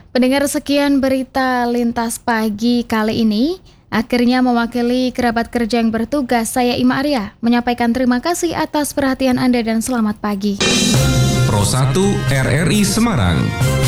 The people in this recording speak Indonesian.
Pendengar, sekian berita lintas pagi kali ini. Akhirnya mewakili kerabat kerja yang bertugas, saya Ima Arya menyampaikan terima kasih atas perhatian Anda dan selamat pagi. Pro 1 RRI Semarang.